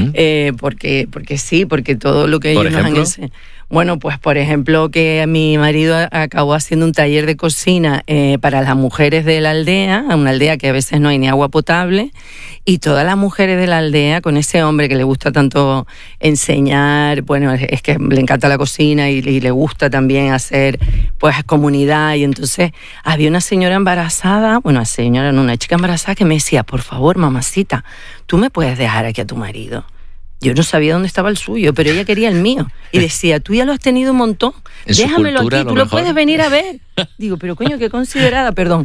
porque sí, porque todo lo que ellos nos han enseñado. Bueno, pues por ejemplo que mi marido acabó haciendo un taller de cocina para las mujeres de la aldea, una aldea que a veces no hay ni agua potable, y todas las mujeres de la aldea, con ese hombre que le gusta tanto enseñar, bueno, es que le encanta la cocina y le gusta también hacer pues comunidad, y entonces había una señora embarazada, una chica embarazada que me decía, por favor, mamacita, ¿tú me puedes dejar aquí a tu marido? Yo no sabía dónde estaba el suyo, pero ella quería el mío. Y decía, tú ya lo has tenido un montón, déjamelo aquí, tú lo puedes venir a ver. Digo, pero coño, qué considerada, perdón.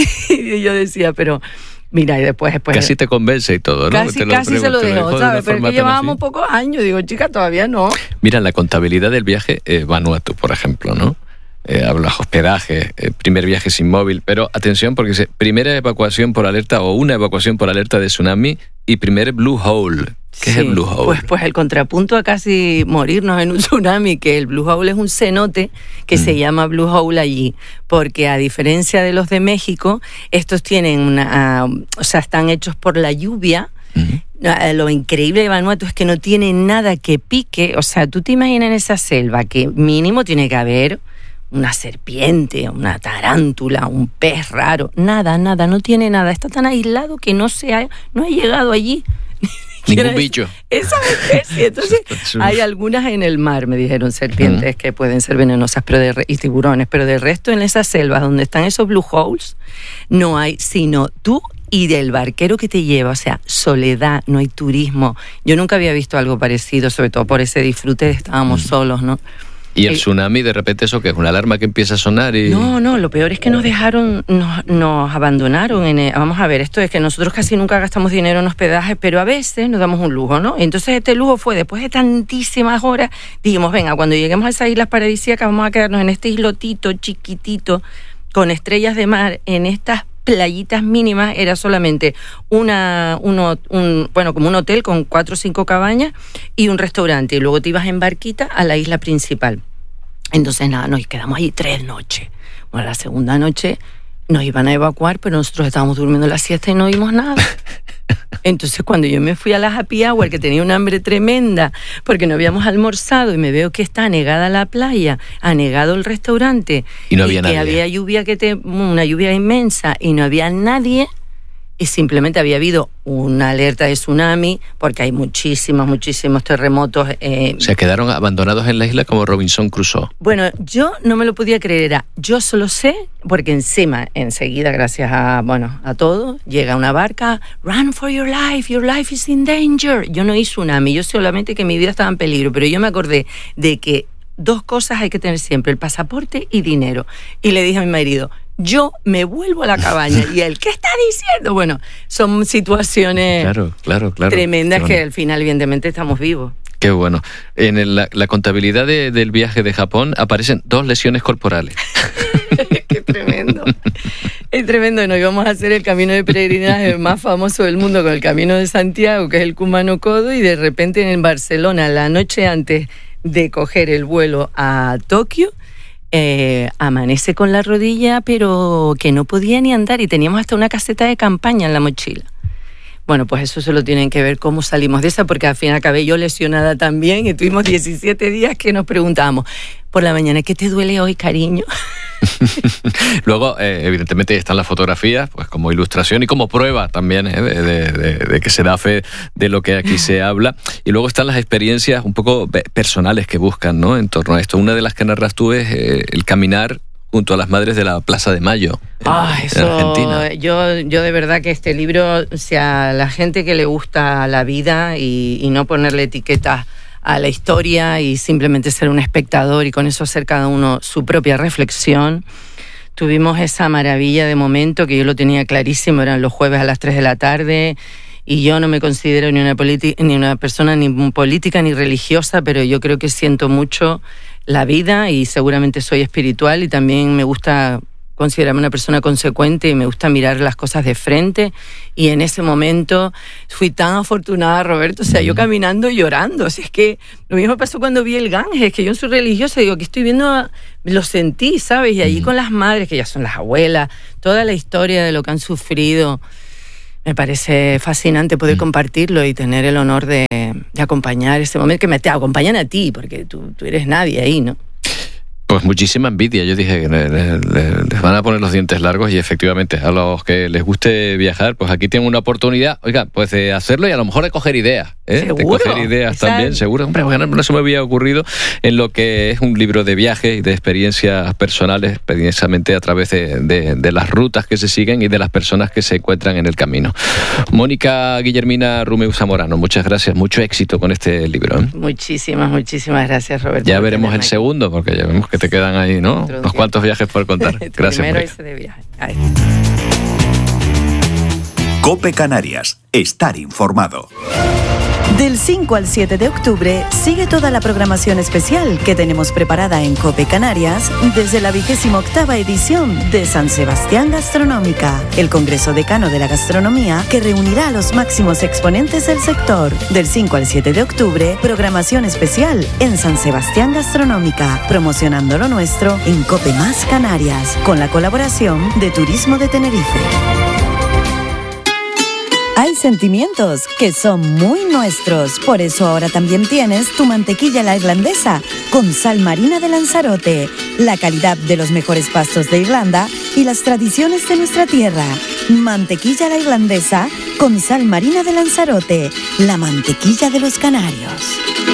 Y yo decía, pero mira, y después casi te convence y todo, ¿no? Casi se lo dejó, ¿sabes? Pero es que llevábamos pocos años. Digo, chica, todavía no. Mira, la contabilidad del viaje Vanuatu, por ejemplo, ¿no? Hablas hospedaje, primer viaje sin móvil, pero atención porque dice primera evacuación por alerta o una evacuación por alerta de tsunami y primer blue hole. ¿Qué es el blue hole? Pues el contrapunto a casi morirnos en un tsunami, que el blue hole es un cenote que se llama blue hole allí, porque a diferencia de los de México, estos tienen están hechos por la lluvia. Lo increíble de Vanuatu es que no tiene nada que pique, o sea, tú te imaginas en esa selva que mínimo tiene que haber una serpiente, una tarántula, un pez raro, nada, no tiene nada, está tan aislado que no ha llegado allí ningún bicho. Esa especie. Entonces, hay algunas en el mar, me dijeron, serpientes que pueden ser venenosas y tiburones, pero del resto en esas selvas donde están esos blue holes, no hay sino tú y del barquero que te lleva, o sea, soledad, no hay turismo. Yo nunca había visto algo parecido, sobre todo por ese disfrute de estábamos solos, ¿no? ¿Y el tsunami, de repente, eso que es una alarma que empieza a sonar? Y... No, lo peor es que nos dejaron, nos abandonaron. Vamos a ver, esto es que nosotros casi nunca gastamos dinero en hospedaje, pero a veces nos damos un lujo, ¿no? Entonces este lujo fue, después de tantísimas horas, dijimos, venga, cuando lleguemos a esas islas paradisíacas vamos a quedarnos en este islotito chiquitito, con estrellas de mar, en estas playitas mínimas. Era solamente como un hotel con 4 o 5 cabañas y un restaurante, y luego te ibas en barquita a la isla principal. Entonces nada, nos quedamos ahí 3 noches. Bueno, la segunda noche nos iban a evacuar, pero nosotros estábamos durmiendo la siesta y no vimos nada. Entonces cuando yo me fui a la happy hour, que tenía una hambre tremenda porque no habíamos almorzado, y me veo que está anegada la playa, anegado el restaurante, y no había nadie, que había lluvia, una lluvia inmensa, y no había nadie, y simplemente había habido una alerta de tsunami porque hay muchísimos terremotos. O sea, quedaron abandonados en la isla como Robinson Crusoe. Bueno, yo no me lo podía creer, yo solo sé, porque enseguida, gracias a todo, llega una barca, run for your life is in danger. Yo no hice tsunami, yo solamente que mi vida estaba en peligro, pero yo me acordé de que 2 cosas hay que tener siempre, el pasaporte y dinero. Y le dije a mi marido, yo me vuelvo a la cabaña. Y él, ¿qué está diciendo? Bueno, son situaciones claro, tremendas que al final, evidentemente, estamos vivos. Qué bueno. En la contabilidad del viaje de Japón aparecen 2 lesiones corporales. Qué tremendo. Es tremendo. Nos íbamos a hacer el camino de peregrinaje más famoso del mundo, con el Camino de Santiago, que es el Kumano Kodo, y de repente en Barcelona, la noche antes de coger el vuelo a Tokio, amanece con la rodilla, pero que no podía ni andar, y teníamos hasta una caseta de campaña en la mochila. Bueno, pues eso se lo tienen que ver cómo salimos de esa, porque al final acabé yo lesionada también, y tuvimos 17 días que nos preguntábamos por la mañana, ¿qué te duele hoy, cariño? Luego, evidentemente, están las fotografías pues como ilustración y como prueba también de que se da fe de lo que aquí se habla. Y luego están las experiencias un poco personales que buscan, ¿no?, en torno a esto. Una de las que narras tú es el caminar junto a las madres de la Plaza de Mayo en Argentina. Yo de verdad que este libro, o sea, la gente que le gusta la vida y no ponerle etiquetas a la historia y simplemente ser un espectador y con eso hacer cada uno su propia reflexión. Tuvimos esa maravilla de momento que yo lo tenía clarísimo, eran los jueves a las 3 de la tarde, y yo no me considero ni una persona ni política ni religiosa, pero yo creo que siento mucho la vida y seguramente soy espiritual, y también me gusta considerarme una persona consecuente y me gusta mirar las cosas de frente, y en ese momento fui tan afortunada, Roberto, o sea, yo caminando y llorando. O sea, es que lo mismo pasó cuando vi el Ganges, es que yo soy religiosa, digo, aquí estoy viendo, lo sentí, ¿sabes? Y allí con las madres, que ya son las abuelas, toda la historia de lo que han sufrido. Me parece fascinante poder compartirlo y tener el honor de acompañar este momento, que te acompañan a ti, porque tú eres nadie ahí, ¿no? Pues muchísima envidia. Yo dije que les van a poner los dientes largos y efectivamente a los que les guste viajar, pues aquí tienen una oportunidad, oiga, pues de hacerlo y a lo mejor de coger ideas, ¿eh? De coger ideas también, seguro. Hombre, no se me había ocurrido en lo que es un libro de viajes y de experiencias personales, precisamente a través de las rutas que se siguen y de las personas que se encuentran en el camino. Mónica Guillermina Rumeu Zamorano, muchas gracias, mucho éxito con este libro, ¿eh? Muchísimas gracias, Roberto. Ya veremos el segundo, porque ya vemos que te quedan ahí, ¿no? Unos cuantos viajes por contar. Gracias. Primero ese de viaje. Ay. COPE Canarias. Estar informado. Del 5 al 7 de octubre sigue toda la programación especial que tenemos preparada en COPE Canarias desde la 28ª edición de San Sebastián Gastronómica, el Congreso Decano de la Gastronomía que reunirá a los máximos exponentes del sector. Del 5 al 7 de octubre, programación especial en San Sebastián Gastronómica, promocionando lo nuestro en COPE Más Canarias, con la colaboración de Turismo de Tenerife. Hay sentimientos que son muy nuestros, por eso ahora también tienes tu mantequilla la irlandesa con sal marina de Lanzarote, la calidad de los mejores pastos de Irlanda y las tradiciones de nuestra tierra. Mantequilla la irlandesa con sal marina de Lanzarote, la mantequilla de los canarios.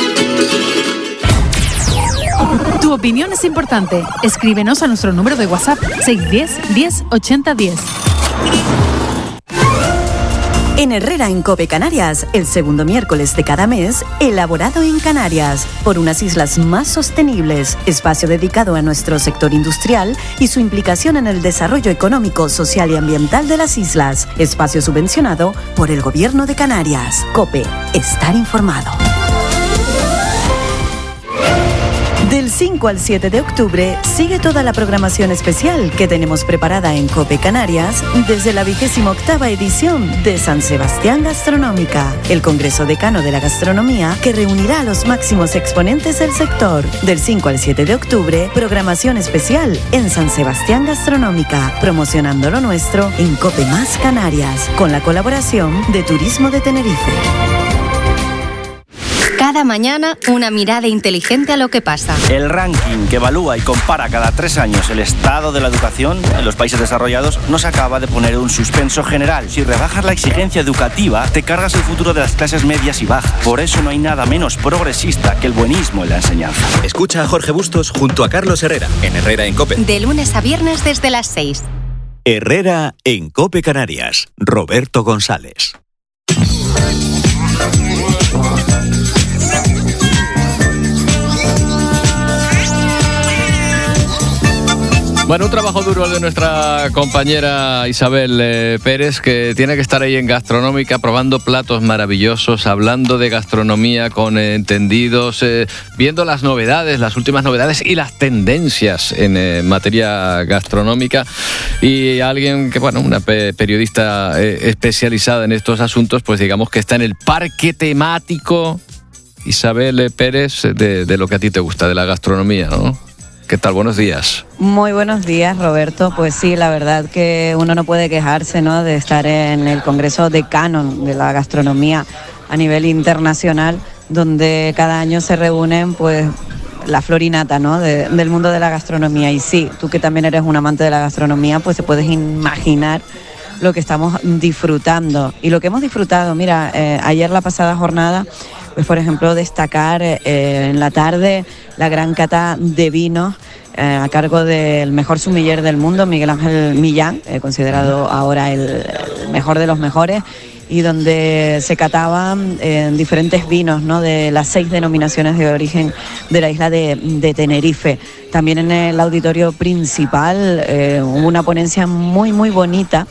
Tu opinión es importante. Escríbenos a nuestro número de WhatsApp 610 10 80 10. En Herrera en COPE Canarias, el segundo miércoles de cada mes, elaborado en Canarias, por unas islas más sostenibles, espacio dedicado a nuestro sector industrial y su implicación en el desarrollo económico, social y ambiental de las islas, espacio subvencionado por el Gobierno de Canarias. COPE, estar informado. Del 5 al 7 de octubre sigue toda la programación especial que tenemos preparada en COPE Canarias desde la 28ª edición de San Sebastián Gastronómica, el Congreso Decano de la Gastronomía que reunirá a los máximos exponentes del sector. Del 5 al 7 de octubre, programación especial en San Sebastián Gastronómica, promocionando lo nuestro en COPE Más Canarias, con la colaboración de Turismo de Tenerife. Cada mañana, una mirada inteligente a lo que pasa. El ranking que evalúa y compara cada 3 años el estado de la educación en los países desarrollados nos acaba de poner un suspenso general. Si rebajas la exigencia educativa, te cargas el futuro de las clases medias y bajas. Por eso no hay nada menos progresista que el buenismo en la enseñanza. Escucha a Jorge Bustos junto a Carlos Herrera en Herrera en COPE. De lunes a viernes desde las 6. Herrera en COPE Canarias. Roberto González. Bueno, un trabajo duro el de nuestra compañera Isabel Pérez, que tiene que estar ahí en Gastronómica probando platos maravillosos, hablando de gastronomía con entendidos, viendo las novedades, las últimas novedades y las tendencias en materia gastronómica. Y alguien que, bueno, una periodista especializada en estos asuntos, pues digamos que está en el parque temático, Isabel Pérez, de lo que a ti te gusta, de la gastronomía, ¿no? ¿Qué tal? Buenos días. Muy buenos días, Roberto. Pues sí, la verdad que uno no puede quejarse, ¿no?, de estar en el Congreso Decano de la Gastronomía a nivel internacional, donde cada año se reúnen, pues, la florinata, ¿no?, del mundo de la gastronomía. Y sí, tú que también eres un amante de la gastronomía, pues te puedes imaginar lo que estamos disfrutando y lo que hemos disfrutado. Mira, ayer la pasada jornada, pues por ejemplo destacar en la tarde la gran cata de vinos a cargo del mejor sommelier del mundo, Miguel Ángel Millán, considerado ahora el mejor de los mejores, y donde se cataban diferentes vinos, ¿no?, de las 6 denominaciones de origen de la isla de Tenerife. También en el auditorio principal hubo una ponencia muy muy bonita,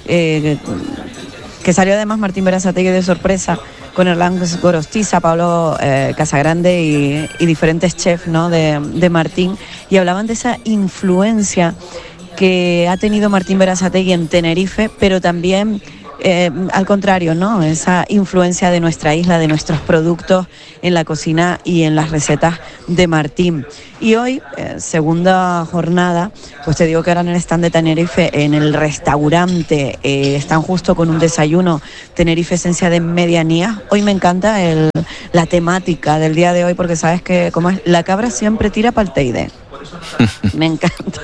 que salió además Martín Berasategui de sorpresa, con Erlán Gorostiza, Pablo Casagrande y diferentes chefs, ¿no?, de Martín, y hablaban de esa influencia que ha tenido Martín Berasategui en Tenerife, pero también al contrario, ¿no? Esa influencia de nuestra isla, de nuestros productos en la cocina y en las recetas de Martín. Y hoy, segunda jornada, pues te digo que ahora en el stand de Tenerife, en el restaurante, están justo con un desayuno Tenerife Esencia de Medianía. Hoy me encanta la temática del día de hoy, porque sabes que como es, la cabra siempre tira para el Teide. Me encanta.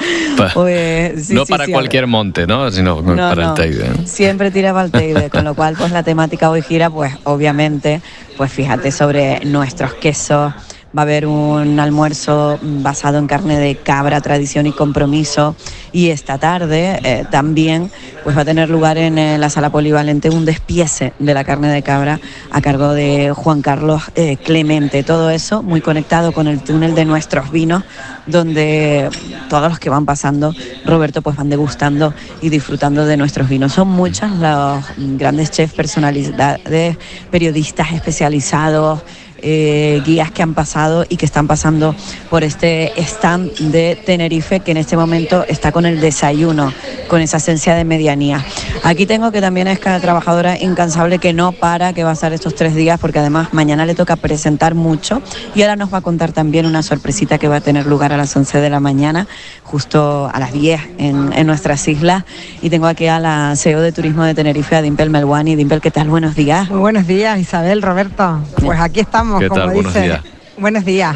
Pues, sí, no sí, para sí, cualquier monte, ¿no? Sino para el Teide, ¿no? Siempre tira para el Teide, con lo cual pues la temática hoy gira, pues obviamente, pues fíjate, sobre nuestros quesos. Va a haber un almuerzo basado en carne de cabra, tradición y compromiso. Y esta tarde también pues va a tener lugar en la sala polivalente un despiece de la carne de cabra a cargo de Juan Carlos Clemente. Todo eso muy conectado con el túnel de nuestros vinos, donde todos los que van pasando, Roberto, pues van degustando y disfrutando de nuestros vinos. Son muchos los grandes chefs, personalidades, periodistas especializados, guías que han pasado y que están pasando por este stand de Tenerife, que en este momento está con el desayuno, con esa esencia de medianía. Aquí tengo que también es cada trabajadora incansable que no para, que va a estar estos 3 días, porque además mañana le toca presentar mucho y ahora nos va a contar también una sorpresita que va a tener lugar a las 11 de la mañana, justo a las 10 en nuestras islas. Y tengo aquí a la CEO de Turismo de Tenerife, a Dimpel Melwani. Dimpel, ¿qué tal? Buenos días. Muy buenos días, Isabel, Roberto. Pues aquí estamos. ¿Qué tal? Buenos días. Buenos días.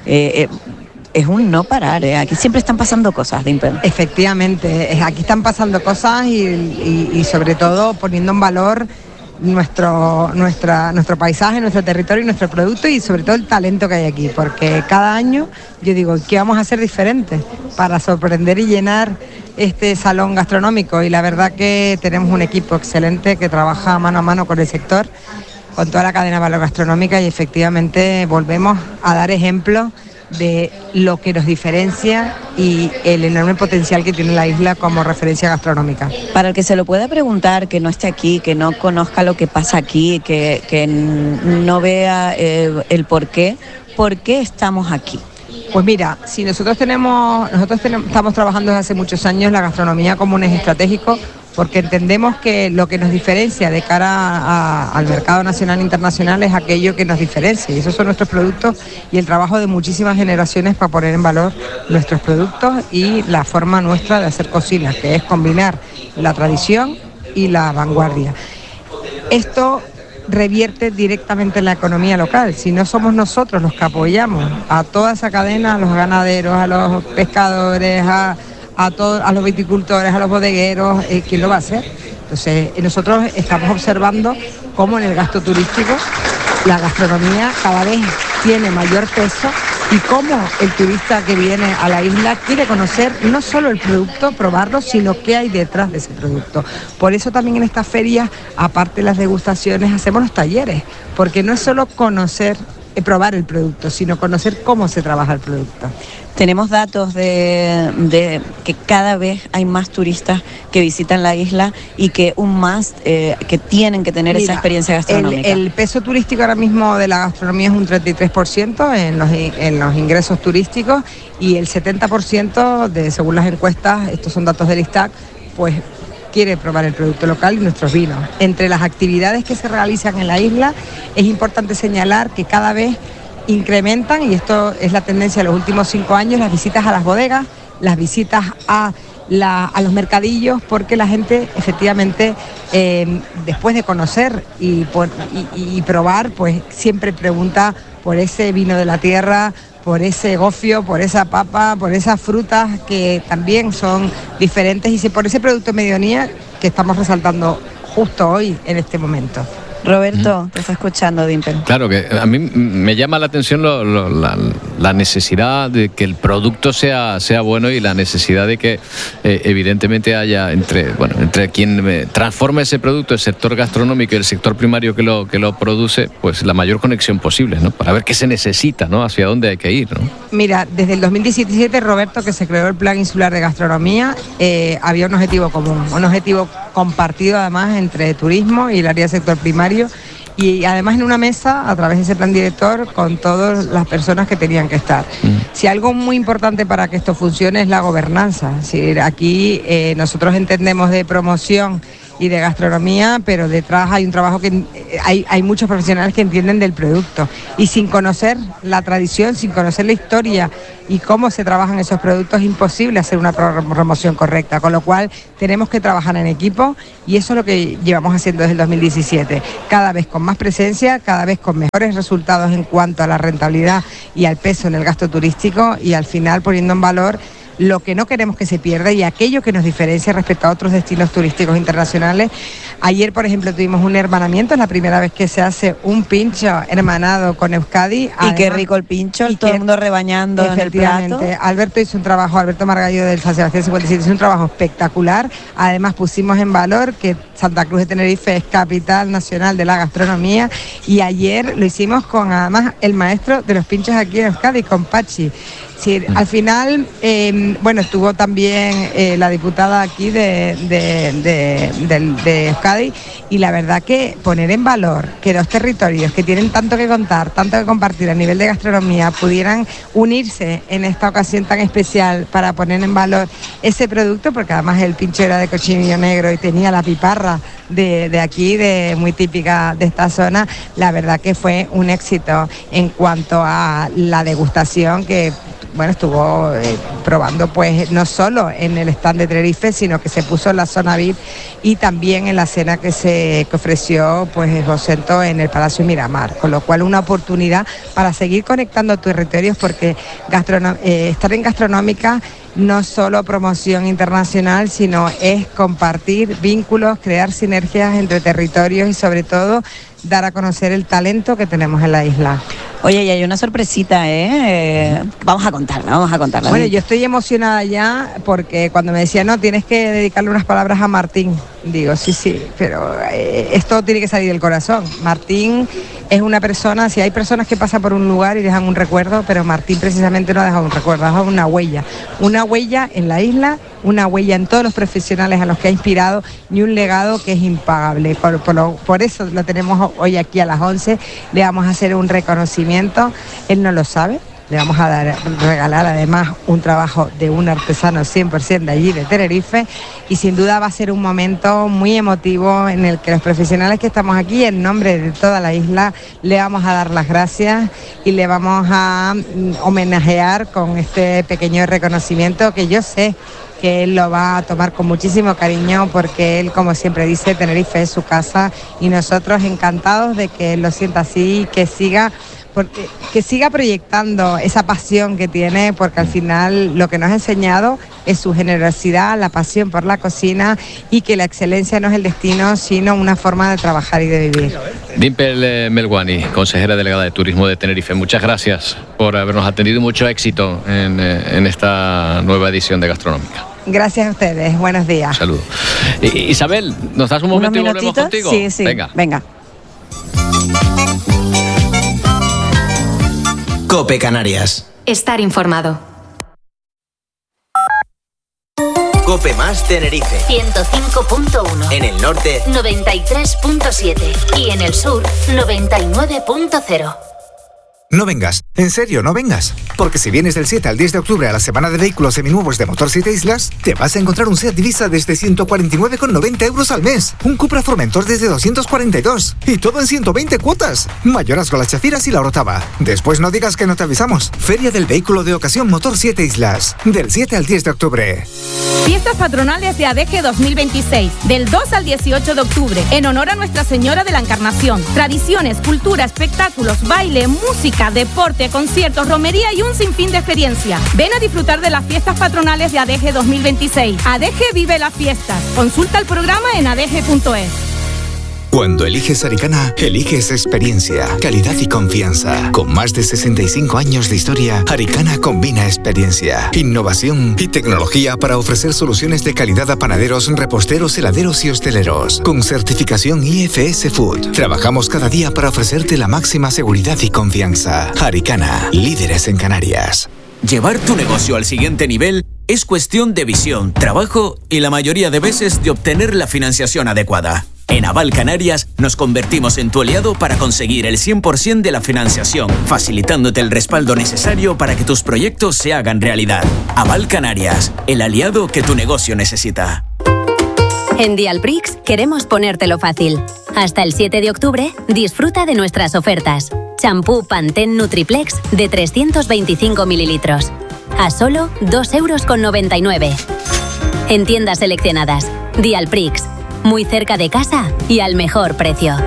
Es un no parar, Aquí siempre están pasando cosas, Dimpel. Efectivamente, aquí están pasando cosas y sobre todo poniendo en valor nuestro paisaje, nuestro territorio y nuestro producto, y sobre todo el talento que hay aquí, porque cada año yo digo, ¿qué vamos a hacer diferente para sorprender y llenar este salón gastronómico? Y la verdad que tenemos un equipo excelente que trabaja mano a mano con el sector, con toda la cadena de valor gastronómica, y efectivamente volvemos a dar ejemplo de lo que nos diferencia y el enorme potencial que tiene la isla como referencia gastronómica. Para el que se lo pueda preguntar, que no esté aquí, que no conozca lo que pasa aquí, que no vea el ¿por qué estamos aquí? Pues mira, si nosotros estamos trabajando desde hace muchos años la gastronomía como un eje estratégico, porque entendemos que lo que nos diferencia de cara al mercado nacional e internacional es aquello que nos diferencia, y esos son nuestros productos y el trabajo de muchísimas generaciones para poner en valor nuestros productos y la forma nuestra de hacer cocina, que es combinar la tradición y la vanguardia. Esto revierte directamente en la economía local. Si no somos nosotros los que apoyamos a toda esa cadena, a los ganaderos, a los pescadores, a los viticultores, a los bodegueros, ¿quién lo va a hacer? Entonces, nosotros estamos observando cómo en el gasto turístico la gastronomía cada vez tiene mayor peso, y cómo el turista que viene a la isla quiere conocer no solo el producto, probarlo, sino qué hay detrás de ese producto. Por eso también en estas ferias, aparte de las degustaciones, hacemos los talleres, porque no es solo conocer, probar el producto, sino conocer cómo se trabaja el producto. Tenemos datos de que cada vez hay más turistas que visitan la isla y que que tienen que tener esa experiencia gastronómica. El peso turístico ahora mismo de la gastronomía es un 33% en los ingresos turísticos, y el 70%, según las encuestas, estos son datos del ISTAC, pues quiere probar el producto local y nuestros vinos. Entre las actividades que se realizan en la isla, es importante señalar que cada vez incrementan, y esto es la tendencia de los últimos 5 años, las visitas a las bodegas, las visitas a los mercadillos, porque la gente efectivamente después de conocer y probar, pues siempre pregunta por ese vino de la tierra, por ese gofio, por esa papa, por esas frutas que también son diferentes, y por ese producto de medianía que estamos resaltando justo hoy en este momento. Roberto, te está escuchando, Dimpel. Claro, que a mí me llama la atención la necesidad de que el producto sea bueno, y la necesidad de que evidentemente haya entre quien transforma ese producto, el sector gastronómico y el sector primario que lo produce, pues la mayor conexión posible, ¿no? Para ver qué se necesita, ¿no? Hacia dónde hay que ir, ¿no? Mira, desde el 2017, Roberto, que se creó el Plan Insular de Gastronomía, había un objetivo común, un objetivo compartido además entre turismo y el área del sector primario, y además en una mesa a través de ese plan director con todas las personas que tenían que estar. Si algo muy importante para que esto funcione es la gobernanza. Es decir, aquí nosotros entendemos de promoción y de gastronomía, pero detrás hay un trabajo que hay muchos profesionales que entienden del producto, y sin conocer la tradición, sin conocer la historia y cómo se trabajan esos productos, es imposible hacer una promoción correcta, con lo cual tenemos que trabajar en equipo, y eso es lo que llevamos haciendo desde el 2017, cada vez con más presencia, cada vez con mejores resultados en cuanto a la rentabilidad y al peso en el gasto turístico, y al final poniendo en valor lo que no queremos que se pierda y aquello que nos diferencia respecto a otros destinos turísticos internacionales. Ayer, por ejemplo, tuvimos un hermanamiento, es la primera vez que se hace un pincho hermanado con Euskadi. Además, y qué rico el pincho, todo el mundo rebañando en el plato. Alberto hizo un trabajo, Alberto Margallo del San Sebastián 57, hizo un trabajo espectacular. Además pusimos en valor que Santa Cruz de Tenerife es capital nacional de la gastronomía, y ayer lo hicimos con además el maestro de los pinchos aquí en Euskadi, con Pachi. Sí, al final, estuvo también la diputada aquí de Euskadi, y la verdad que poner en valor que dos territorios que tienen tanto que contar, tanto que compartir a nivel de gastronomía, pudieran unirse en esta ocasión tan especial para poner en valor ese producto, porque además el pincho era de cochinillo negro y tenía la piparra de aquí, muy típica de esta zona. La verdad que fue un éxito en cuanto a la degustación, que estuvo probando pues no solo en el stand de Tenerife, sino que se puso en la zona VIP y también en la cena que ofreció pues Josento en el Palacio Miramar, con lo cual una oportunidad para seguir conectando territorios, porque estar en gastronómica no solo promoción internacional, sino es compartir vínculos, crear sinergias entre territorios y sobre todo dar a conocer el talento que tenemos en la isla. Oye, y hay una sorpresita, vamos a contarla. Bueno, yo estoy emocionada ya, porque cuando me decía, no, tienes que dedicarle unas palabras a Martín, digo, sí, pero esto tiene que salir del corazón. Martín es una persona, si hay personas que pasan por un lugar y dejan un recuerdo, pero Martín precisamente no ha dejado un recuerdo, ha dejado una huella en la isla, una huella en todos los profesionales a los que ha inspirado, y un legado que es impagable. Por eso lo tenemos hoy aquí a las 11, le vamos a hacer un reconocimiento, él no lo sabe. Le vamos a regalar además un trabajo de un artesano 100% de allí, de Tenerife, y sin duda va a ser un momento muy emotivo en el que los profesionales que estamos aquí, en nombre de toda la isla, le vamos a dar las gracias y le vamos a homenajear con este pequeño reconocimiento, que yo sé que él lo va a tomar con muchísimo cariño, porque él, como siempre dice, Tenerife es su casa, y nosotros encantados de que él lo sienta así, que siga proyectando esa pasión que tiene, porque al final lo que nos ha enseñado es su generosidad, la pasión por la cocina, y que la excelencia no es el destino, sino una forma de trabajar y de vivir. Dimpel Melguani, consejera delegada de Turismo de Tenerife, muchas gracias por habernos atendido, y mucho éxito en esta nueva edición de Gastronómica. Gracias a ustedes, buenos días. Saludos. Isabel, ¿nos das un momento y volvemos contigo? Sí. Venga. COPE Canarias. Estar informado. COPE más Tenerife. 105.1. En el norte, 93.7. Y en el sur, 99.0. No vengas, en serio, no vengas. Porque si vienes del 7 al 10 de octubre a la semana de vehículos seminuevos de Motor 7 Islas, te vas a encontrar un Seat Ibiza desde 149,90 euros al mes, un Cupra Formentor desde 242, y todo en 120 cuotas. Mayorazgo, Las Chafiras y La Orotava. Después no digas que no te avisamos. Feria del Vehículo de Ocasión Motor 7 Islas, del 7 al 10 de octubre. Fiestas patronales de ADG 2026, del 2 al 18 de octubre, en honor a Nuestra Señora de la Encarnación. Tradiciones, cultura, espectáculos, baile, música, deporte, conciertos, romería y un sinfín de experiencia. Ven a disfrutar de las fiestas patronales de ADG 2026. ADG vive las fiestas. Consulta el programa en adg.es. Cuando eliges Aricana, eliges experiencia, calidad y confianza. Con más de 65 años de historia, Aricana combina experiencia, innovación y tecnología para ofrecer soluciones de calidad a panaderos, reposteros, heladeros y hosteleros. Con certificación IFS Food, trabajamos cada día para ofrecerte la máxima seguridad y confianza. Aricana, líderes en Canarias. Llevar tu negocio al siguiente nivel es cuestión de visión, trabajo y la mayoría de veces de obtener la financiación adecuada. En Aval Canarias nos convertimos en tu aliado para conseguir el 100% de la financiación, facilitándote el respaldo necesario para que tus proyectos se hagan realidad. Aval Canarias, el aliado que tu negocio necesita. En Dialprix queremos ponértelo fácil. Hasta el 7 de octubre, disfruta de nuestras ofertas. Champú Pantene Nutriplex de 325 mililitros. A solo 2,99 €. En tiendas seleccionadas. Dialprix. Muy cerca de casa y al mejor precio.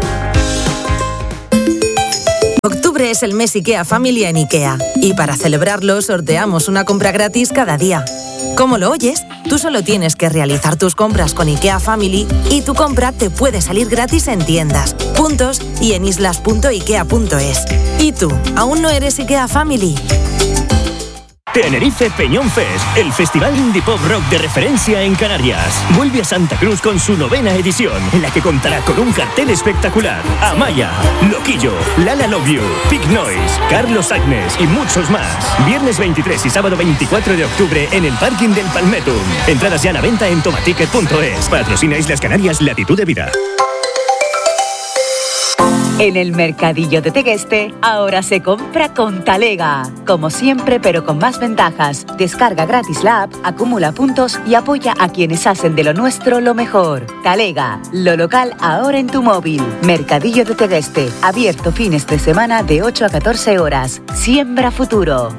Octubre es el mes IKEA Family en IKEA. Y para celebrarlo, sorteamos una compra gratis cada día. ¿Cómo lo oyes? Tú solo tienes que realizar tus compras con IKEA Family y tu compra te puede salir gratis en tiendas, puntos y en islas.ikea.es. ¿Y tú, aún no eres IKEA Family? Tenerife Peñón Fest, el festival indie pop rock de referencia en Canarias. Vuelve a Santa Cruz con su 9ª edición, en la que contará con un cartel espectacular. Amaya, Loquillo, Lala Love You, Pig Noise, Carlos Agnes y muchos más. Viernes 23 y sábado 24 de octubre en el parking del Palmetum. Entradas ya a la venta en tomaticket.es. Patrocina Islas Canarias, Latitud de Vida. En el Mercadillo de Tegueste, ahora se compra con Talega. Como siempre, pero con más ventajas. Descarga gratis la app, acumula puntos y apoya a quienes hacen de lo nuestro lo mejor. Talega, lo local ahora en tu móvil. Mercadillo de Tegueste, abierto fines de semana de 8 a 14 horas. Siembra futuro.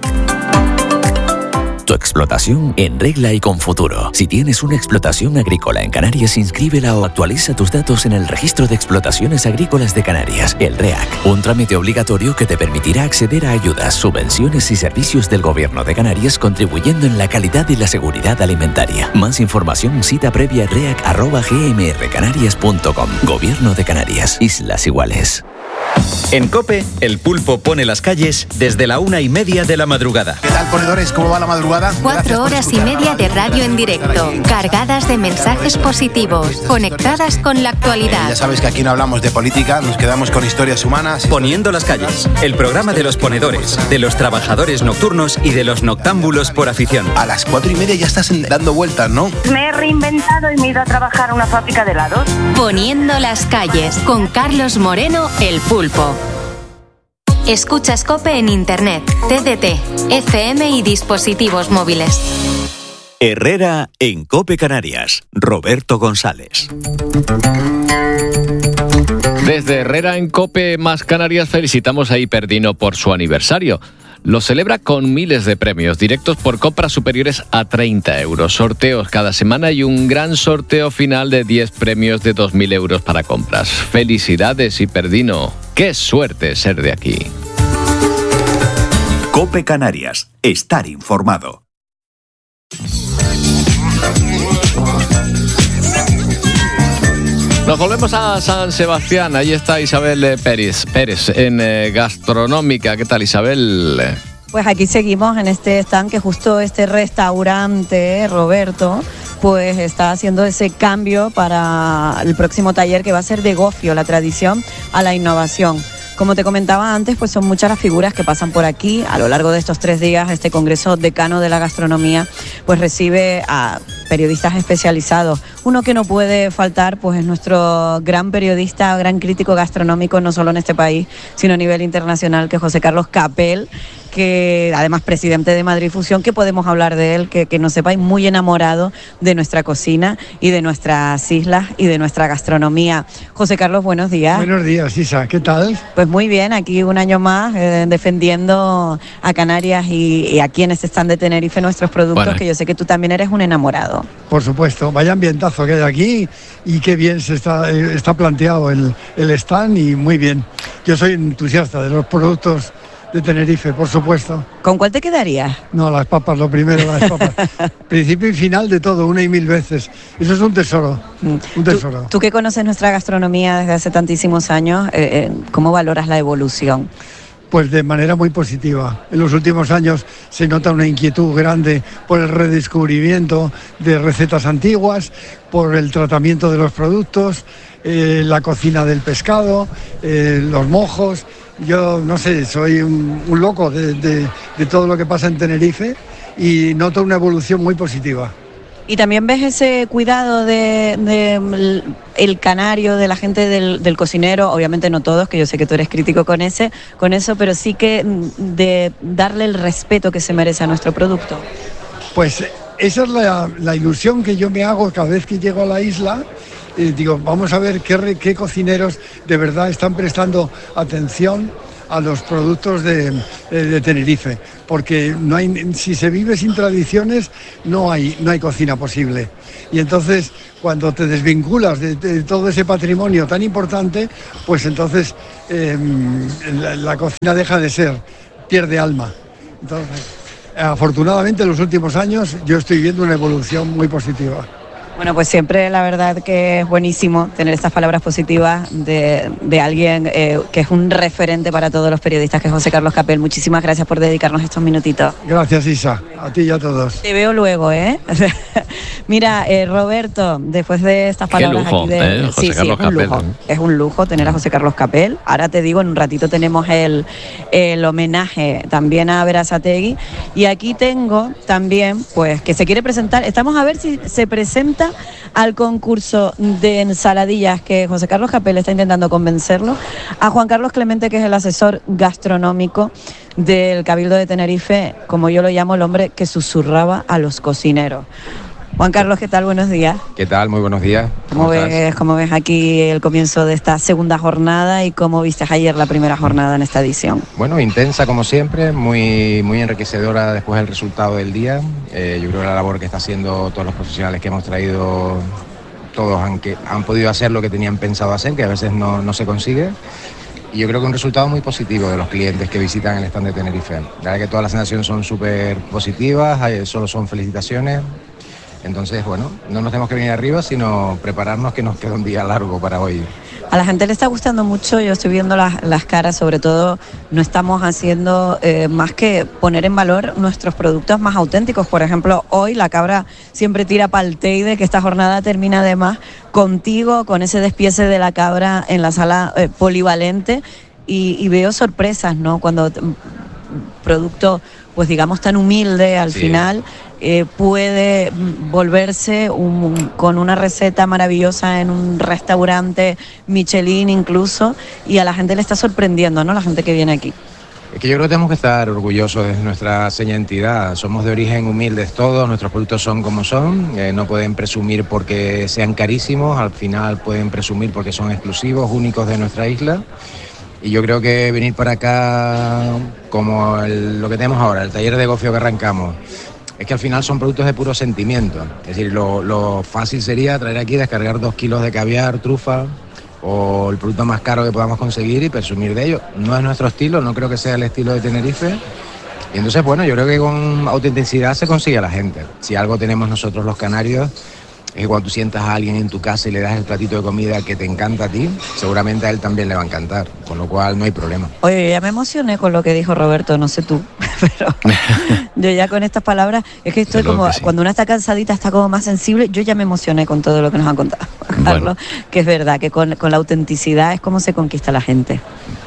Tu explotación en regla y con futuro. Si tienes una explotación agrícola en Canarias, inscríbela o actualiza tus datos en el Registro de Explotaciones Agrícolas de Canarias, el REAC. Un trámite obligatorio que te permitirá acceder a ayudas, subvenciones y servicios del Gobierno de Canarias, contribuyendo en la calidad y la seguridad alimentaria. Más información, cita previa reac@gmrcanarias.com. Gobierno de Canarias. Islas Iguales. En COPE, el pulpo pone las calles desde la 1:30 de la madrugada. ¿Qué tal, ponedores? ¿Cómo va la madrugada? 4 horas y media de radio en directo, cargadas de mensajes positivos, conectadas con la actualidad. Ya sabes que aquí no hablamos de política, nos quedamos con historias humanas. Poniendo las calles, el programa de los ponedores, de los trabajadores nocturnos y de los noctámbulos por afición. A las 4:30 ya estás dando vueltas, ¿no? Me he reinventado y me he ido a trabajar a una fábrica de helados. Poniendo las calles, con Carlos Moreno, el pulpo. Escuchas COPE en Internet, TDT, FM y dispositivos móviles. Herrera en COPE Canarias. Roberto González. Desde Herrera en COPE más Canarias felicitamos a Hiperdino por su aniversario. Lo celebra con miles de premios directos por compras superiores a 30 euros. Sorteos cada semana y un gran sorteo final de 10 premios de 2.000 euros para compras. Felicidades, Hiperdino. ¡Qué suerte ser de aquí! COPE Canarias. Estar informado. Nos volvemos a San Sebastián. Ahí está Isabel Pérez en Gastronómica. ¿Qué tal, Isabel? Pues aquí seguimos en este stand, que justo este restaurante, Roberto, pues está haciendo ese cambio para el próximo taller, que va a ser de gofio, la tradición a la innovación. Como te comentaba antes, pues son muchas las figuras que pasan por aquí. A lo largo de estos 3 días, este Congreso Decano de la Gastronomía pues recibe a periodistas especializados. Uno que no puede faltar pues es nuestro gran periodista, gran crítico gastronómico, no solo en este país, sino a nivel internacional, que es José Carlos Capel, que además presidente de Madrid Fusión. Que podemos hablar de él, que no sepáis, muy enamorado de nuestra cocina y de nuestras islas y de nuestra gastronomía. José Carlos, buenos días. Buenos días, Isa, ¿qué tal? Pues muy bien, aquí un año más defendiendo a Canarias y aquí en este stand de Tenerife nuestros productos, bueno, que yo sé que tú también eres un enamorado. Por supuesto, vaya ambientazo que hay aquí y qué bien se está planteado el stand, y muy bien. Yo soy entusiasta de los productos de Tenerife, por supuesto. ¿Con cuál te quedarías? No, las papas, lo primero, las papas. Principio y final de todo, 1 y 1000 veces. Eso es un tesoro, un tesoro. Tú que conoces nuestra gastronomía desde hace tantísimos años, ¿cómo valoras la evolución? Pues de manera muy positiva. En los últimos años se nota una inquietud grande por el redescubrimiento de recetas antiguas, por el tratamiento de los productos, la cocina del pescado, los mojos. Yo no sé, soy un loco de todo lo que pasa en Tenerife y noto una evolución muy positiva. ¿Y también ves ese cuidado de el canario, de la gente del cocinero? Obviamente no todos, que yo sé que tú eres crítico con eso, pero sí que de darle el respeto que se merece a nuestro producto. Pues esa es la ilusión que yo me hago cada vez que llego a la isla. Digo, vamos a ver qué cocineros de verdad están prestando atención a los productos de Tenerife, porque si se vive sin tradiciones no hay cocina posible. Y entonces, cuando te desvinculas de todo ese patrimonio tan importante, pues entonces la cocina deja de ser, pierde alma. Entonces, afortunadamente en los últimos años yo estoy viendo una evolución muy positiva. Bueno, pues siempre la verdad que es buenísimo tener estas palabras positivas de alguien que es un referente para todos los periodistas, que es José Carlos Capel. Muchísimas gracias por dedicarnos estos minutitos. Gracias, Isa, a ti y a todos. Te veo luego, ¿eh? Mira, Roberto, después de estas palabras Qué lujo, aquí de... José Sí, Carlos es un lujo. Capel. Es un lujo tener a José Carlos Capel. Ahora te digo, en un ratito tenemos el homenaje también a Berasategui. Y aquí tengo también, pues, que se quiere presentar. Estamos a ver si se presenta al concurso de ensaladillas, que José Carlos Capel está intentando convencerlo, a Juan Carlos Clemente, que es el asesor gastronómico del Cabildo de Tenerife, como yo lo llamo, el hombre que susurraba a los cocineros. Juan Carlos, ¿qué tal? Buenos días. ¿Qué tal? Muy buenos días. ¿Cómo ves aquí el comienzo de esta segunda jornada y cómo viste ayer la primera jornada en esta edición? Bueno, intensa como siempre, muy enriquecedora después del resultado del día. Yo creo que la labor que está haciendo todos los profesionales que hemos traído, todos han podido hacer lo que tenían pensado hacer, que a veces no se consigue. Y yo creo que un resultado muy positivo de los clientes que visitan el stand de Tenerife. La verdad que todas las sensaciones son súper positivas, solo son felicitaciones. Entonces, bueno, no nos tenemos que venir arriba, sino prepararnos, que nos queda un día largo para hoy. A la gente le está gustando mucho, yo estoy viendo las caras, sobre todo no estamos haciendo más que poner en valor nuestros productos más auténticos. Por ejemplo, hoy la cabra siempre tira pa'l teide, que esta jornada termina además contigo, con ese despiece de la cabra en la sala polivalente, y veo sorpresas, ¿no? Cuando producto, pues digamos, tan humilde al final... puede volverse con una receta maravillosa en un restaurante Michelin incluso, y a la gente le está sorprendiendo, ¿no? La gente que viene aquí. Es que yo creo que tenemos que estar orgullosos de nuestra seña entidad. Somos de origen humildes todos, nuestros productos son como son, no pueden presumir porque sean carísimos, al final pueden presumir porque son exclusivos, únicos de nuestra isla. Y yo creo que venir para acá, como lo que tenemos ahora, el taller de gofio que arrancamos, es que al final son productos de puro sentimiento. Es decir, lo fácil sería traer aquí, descargar 2 kilos de caviar, trufa, o el producto más caro que podamos conseguir y presumir de ello. No es nuestro estilo, no creo que sea el estilo de Tenerife. Y entonces, bueno, yo creo que con autenticidad se consigue a la gente. Si algo tenemos nosotros los canarios, es que cuando tú sientas a alguien en tu casa y le das el platito de comida que te encanta a ti, seguramente a él también le va a encantar, con lo cual no hay problema. Oye, ya me emocioné con lo que dijo Roberto, no sé tú, pero yo ya con estas palabras, es que estoy como, sí. Cuando uno está cansadita, está como más sensible, yo ya me emocioné con todo lo que nos ha contado Carlos, que es verdad, que con la autenticidad es como se conquista la gente.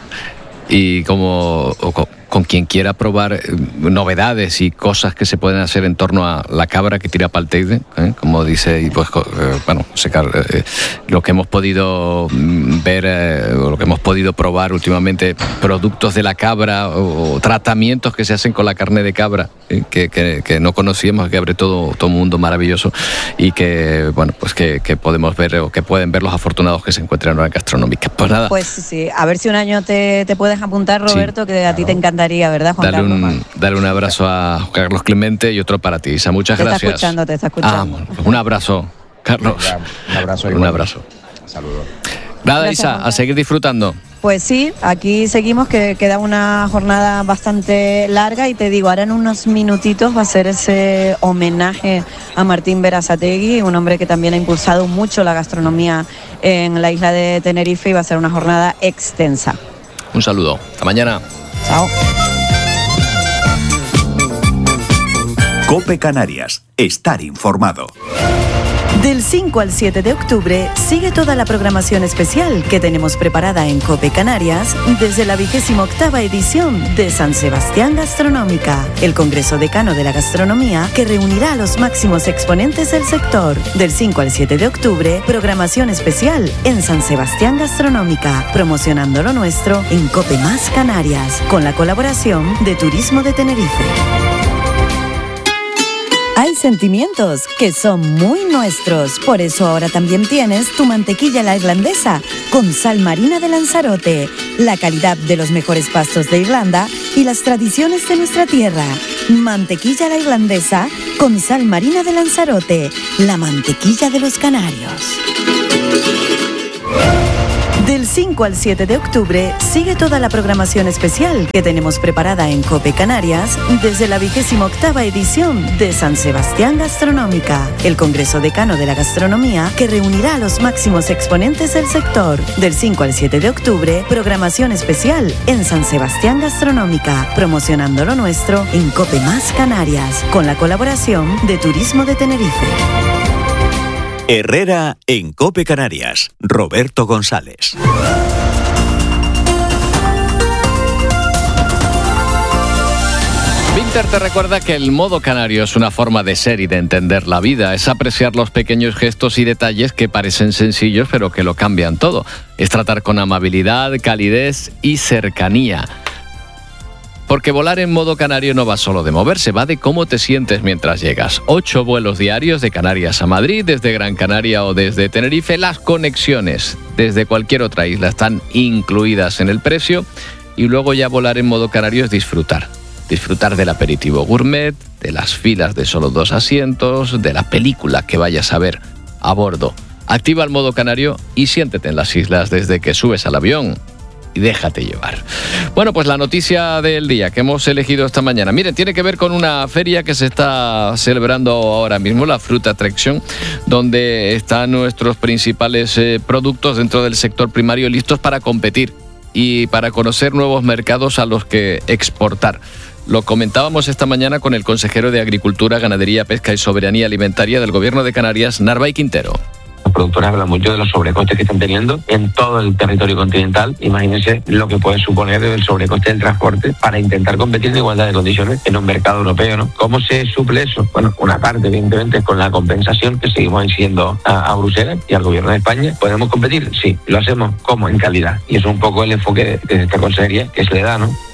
Y con quien quiera probar novedades y cosas que se pueden hacer en torno a la cabra que tira pa'l teide, como dice, y pues bueno, lo que hemos podido ver o lo que hemos podido probar últimamente, productos de la cabra o tratamientos que se hacen con la carne de cabra, que no conocíamos, que abre todo un mundo maravilloso, y que bueno, pues que podemos ver o que pueden ver los afortunados que se encuentran en la gastronómica. Pues nada. Pues sí, a ver si un año te puedes apuntar, Roberto, sí, que a ti te encantaría, ¿verdad, Juan Carlos? Dale un abrazo a Carlos Clemente y otro para ti, Isa. Muchas gracias. Te está escuchando. Bueno, un abrazo, Carlos. Un abrazo. Un abrazo. Saludos. Nada, Isa, a seguir disfrutando. Pues sí, aquí seguimos, que queda una jornada bastante larga, y te digo, ahora en unos minutitos va a ser ese homenaje a Martín Berasategui, un hombre que también ha impulsado mucho la gastronomía en la isla de Tenerife, y va a ser una jornada extensa. Un saludo, hasta mañana. Chao. COPE Canarias, estar informado. Del 5 al 7 de octubre sigue toda la programación especial que tenemos preparada en COPE Canarias desde la 28ª edición de San Sebastián Gastronómica, el Congreso Decano de la Gastronomía que reunirá a los máximos exponentes del sector. Del 5 al 7 de octubre, programación especial en San Sebastián Gastronómica, promocionando lo nuestro en COPE Más Canarias, con la colaboración de Turismo de Tenerife. sentimientos, que son muy nuestros. Por eso ahora también tienes tu mantequilla a la irlandesa, con sal marina de Lanzarote, la calidad de los mejores pastos de Irlanda y las tradiciones de nuestra tierra. Mantequilla a la irlandesa, con sal marina de Lanzarote, la mantequilla de los canarios. Del 5 al 7 de octubre sigue toda la programación especial que tenemos preparada en COPE Canarias desde la 28ª edición de San Sebastián Gastronómica, el Congreso Decano de la Gastronomía que reunirá a los máximos exponentes del sector. Del 5 al 7 de octubre, programación especial en San Sebastián Gastronómica, promocionando lo nuestro en COPE Más Canarias, con la colaboración de Turismo de Tenerife. Herrera en COPE Canarias. Roberto González. Vinter te recuerda que el modo canario es una forma de ser y de entender la vida. Es apreciar los pequeños gestos y detalles que parecen sencillos pero que lo cambian todo. Es tratar con amabilidad, calidez y cercanía. Porque volar en modo canario no va solo de moverse, va de cómo te sientes mientras llegas. 8 vuelos diarios de Canarias a Madrid, desde Gran Canaria o desde Tenerife. Las conexiones desde cualquier otra isla están incluidas en el precio. Y luego ya volar en modo canario es disfrutar. Disfrutar del aperitivo gourmet, de las filas de solo 2 asientos, de la película que vayas a ver a bordo. Activa el modo canario y siéntete en las islas desde que subes al avión. Y déjate llevar. Bueno, pues la noticia del día que hemos elegido esta mañana. Miren, tiene que ver con una feria que se está celebrando ahora mismo, la Fruit Attraction, donde están nuestros principales productos dentro del sector primario listos para competir y para conocer nuevos mercados a los que exportar. Lo comentábamos esta mañana con el consejero de Agricultura, Ganadería, Pesca y Soberanía Alimentaria del Gobierno de Canarias, Narváez Quintero. Los productores hablan mucho de los sobrecostes que están teniendo en todo el territorio continental. Imagínense lo que puede suponer el sobrecoste del transporte para intentar competir en igualdad de condiciones en un mercado europeo, ¿no? ¿Cómo se suple eso? Bueno, una parte, evidentemente, es con la compensación que seguimos exigiendo a Bruselas y al Gobierno de España. ¿Podemos competir? Sí. ¿Lo hacemos? ¿Cómo? En calidad. Y eso es un poco el enfoque de esta consejería que se le da, ¿no?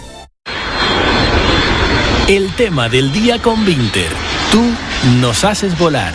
El tema del día con Vinter. Tú nos haces volar.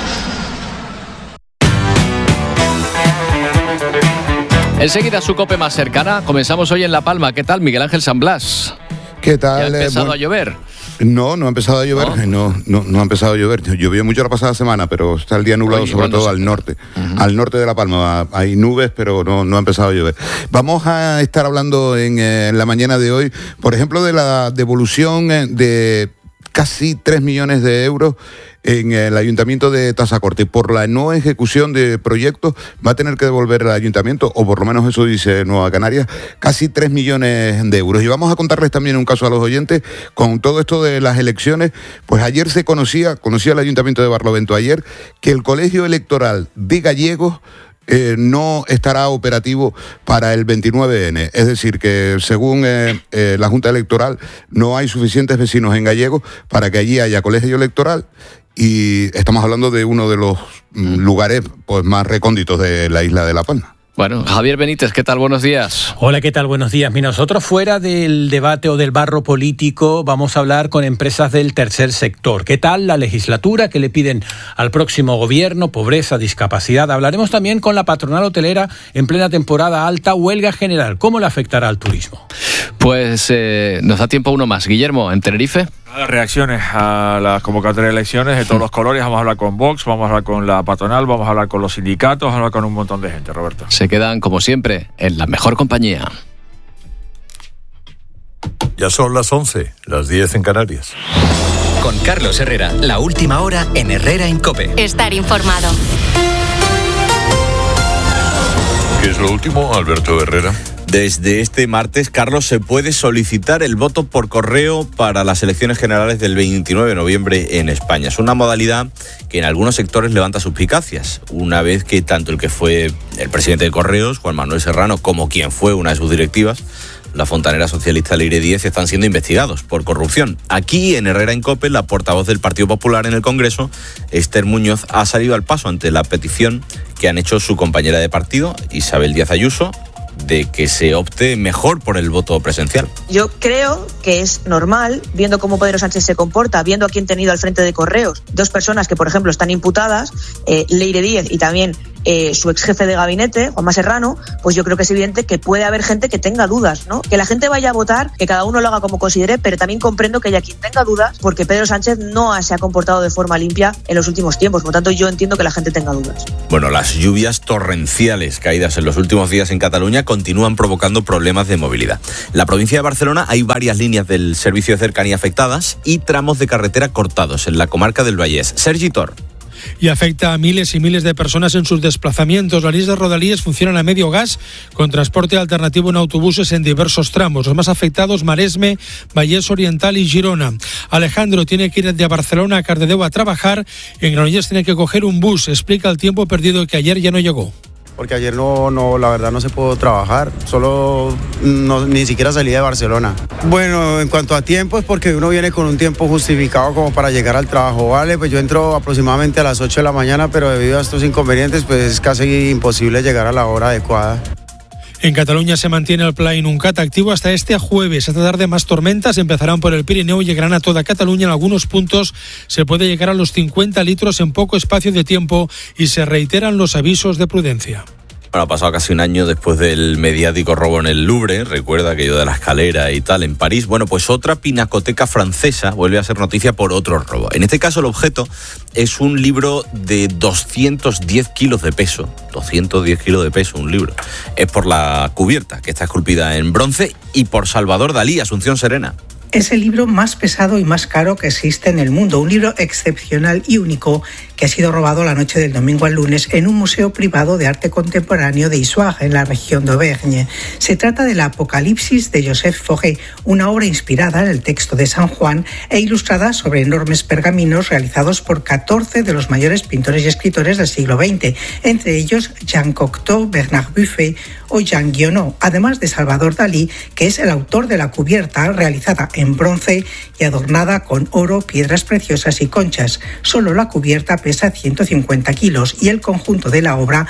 Enseguida su COPE más cercana. Comenzamos hoy en La Palma. ¿Qué tal, Miguel Ángel San Blas? ¿Qué tal? ¿Ya ha empezado a llover? No ha empezado a llover. No ha empezado a llover. Llovió mucho la pasada semana, pero está el día nublado, sobre todo al norte. Uh-huh. Al norte de La Palma hay nubes, pero no ha empezado a llover. Vamos a estar hablando en la mañana de hoy, por ejemplo, de la devolución de casi 3 millones de euros en el Ayuntamiento de Tazacorte. Por la no ejecución de proyectos va a tener que devolver el Ayuntamiento, o por lo menos eso dice Nueva Canarias, casi 3 millones de euros. Y vamos a contarles también un caso a los oyentes con todo esto de las elecciones. Pues ayer se conocía el Ayuntamiento de Barlovento ayer, que el Colegio Electoral de Gallegos no estará operativo para el 29N. Es decir, que según la Junta Electoral no hay suficientes vecinos en Gallegos para que allí haya colegio electoral, y estamos hablando de uno de los lugares pues más recónditos de la isla de La Palma. Bueno, Javier Benítez, ¿qué tal? Buenos días. Hola, ¿qué tal? Buenos días. Mira, nosotros fuera del debate o del barro político vamos a hablar con empresas del tercer sector. ¿Qué tal la legislatura? ¿Qué le piden al próximo gobierno? Pobreza, discapacidad. Hablaremos también con la patronal hotelera en plena temporada alta, huelga general. ¿Cómo le afectará al turismo? Pues nos da tiempo uno más. Guillermo, en Tenerife. Reacciones a las convocatorias de elecciones de todos los colores. Vamos a hablar con Vox, vamos a hablar con la patronal, vamos a hablar con los sindicatos, vamos a hablar con un montón de gente, Roberto. Se quedan, como siempre, en la mejor compañía. Ya son las 11, las 10 en Canarias. Con Carlos Herrera, la última hora en Herrera en COPE. Estar informado. ¿Qué es lo último, Alberto Herrera? Desde este martes, Carlos, se puede solicitar el voto por correo para las elecciones generales del 29 de noviembre en España. Es una modalidad que en algunos sectores levanta suspicacias, una vez que tanto el que fue el presidente de Correos, Juan Manuel Serrano, como quien fue una de sus directivas, la fontanera socialista Leire Díez, están siendo investigados por corrupción. Aquí, en Herrera en COPE, la portavoz del Partido Popular en el Congreso, Esther Muñoz, ha salido al paso ante la petición que han hecho su compañera de partido, Isabel Díaz Ayuso, de que se opte mejor por el voto presencial. Yo creo que es normal, viendo cómo Pedro Sánchez se comporta, viendo a quién ha tenido al frente de Correos, dos personas que, por ejemplo, están imputadas, Leire Díez y también su ex jefe de gabinete, Juanma Serrano, pues yo creo que es evidente que puede haber gente que tenga dudas, ¿no? Que la gente vaya a votar, que cada uno lo haga como considere, pero también comprendo que haya quien tenga dudas, porque Pedro Sánchez no se ha comportado de forma limpia en los últimos tiempos. Por lo tanto, yo entiendo que la gente tenga dudas. Bueno, las lluvias torrenciales caídas en los últimos días en Cataluña continúan provocando problemas de movilidad. En la provincia de Barcelona hay varias líneas del servicio de cercanía afectadas y tramos de carretera cortados en la comarca del Vallès. Sergi Tor. Y afecta a miles y miles de personas en sus desplazamientos. Las líneas de Rodalies funcionan a medio gas con transporte alternativo en autobuses en diversos tramos. Los más afectados, Maresme, Vallès Oriental y Girona. Alejandro tiene que ir de Barcelona a Cardedeu a trabajar. En Granollers tiene que coger un bus. Explica el tiempo perdido que ayer ya no llegó. Porque ayer la verdad no se pudo trabajar, ni siquiera salí de Barcelona. Bueno, en cuanto a tiempo es porque uno viene con un tiempo justificado como para llegar al trabajo, ¿vale? Pues yo entro aproximadamente a las 8 de la mañana, pero debido a estos inconvenientes pues es casi imposible llegar a la hora adecuada. En Cataluña se mantiene el Pla Inuncat activo hasta este jueves. Esta tarde más tormentas empezarán por el Pirineo y llegarán a toda Cataluña. En algunos puntos se puede llegar a los 50 litros en poco espacio de tiempo y se reiteran los avisos de prudencia. Bueno, ha pasado casi un año después del mediático robo en el Louvre, recuerda aquello de la escalera y tal en París. Bueno, pues otra pinacoteca francesa vuelve a ser noticia por otro robo. En este caso el objeto es un libro de 210 kilos de peso. 210 kilos de peso, un libro. Es por la cubierta, que está esculpida en bronce, y por Salvador Dalí, Asunción Serena. Es el libro más pesado y más caro que existe en el mundo, un libro excepcional y único que ha sido robado la noche del domingo al lunes en un museo privado de arte contemporáneo de Issoire, en la región de Auvergne. Se trata del Apocalipsis de Joseph Fauré, una obra inspirada en el texto de San Juan e ilustrada sobre enormes pergaminos realizados por 14 de los mayores pintores y escritores del siglo XX, entre ellos Jean Cocteau, Bernard Buffet o Jean Guionot, además de Salvador Dalí, que es el autor de la cubierta realizada en bronce y adornada con oro, piedras preciosas y conchas. Solo la cubierta pesa 150 kilos y el conjunto de la obra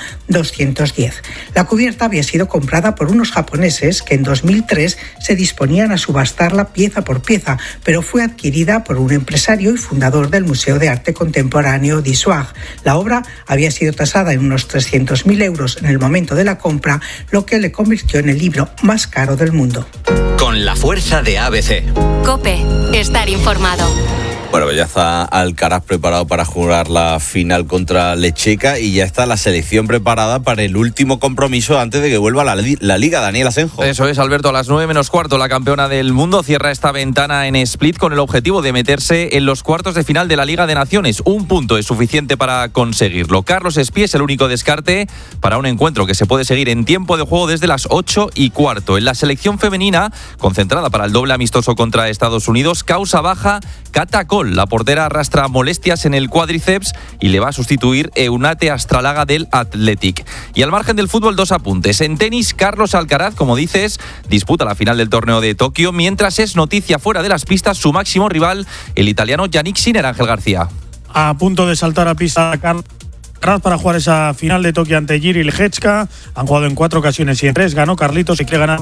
210. La cubierta había sido comprada por unos japoneses que en 2003 se disponían a subastarla pieza por pieza, pero fue adquirida por un empresario y fundador del Museo de Arte Contemporáneo de Issoire. La obra había sido tasada en unos 300.000 euros en el momento de la compra, lo que le convirtió en el libro más caro del mundo. Con la fuerza de ABC. COPE. Estar informado. Bueno, pues ya está Alcaraz preparado para jugar la final contra Lecheca y ya está la selección preparada para el último compromiso antes de que vuelva la Liga. Daniel Asenjo. Eso es, Alberto, a las 9:15, la campeona del mundo cierra esta ventana en Split con el objetivo de meterse en los cuartos de final de la Liga de Naciones. Un punto es suficiente para conseguirlo. Carlos Espí es el único descarte para un encuentro que se puede seguir en tiempo de juego desde las 8:15. En la selección femenina, concentrada para el doble amistoso contra Estados Unidos, causa baja Cata Col. La portera arrastra molestias en el cuádriceps y le va a sustituir Eunate Astralaga del Athletic. Y al margen del fútbol, dos apuntes. En tenis, Carlos Alcaraz, como dices, disputa la final del torneo de Tokio, mientras es noticia fuera de las pistas su máximo rival, el italiano Yannick Sinner. Ángel García. A punto de saltar a pista Carlos para jugar esa final de Tokio ante Jiří Lehečka. Han jugado en 4 ocasiones y en 3 ganó Carlitos y quiere ganar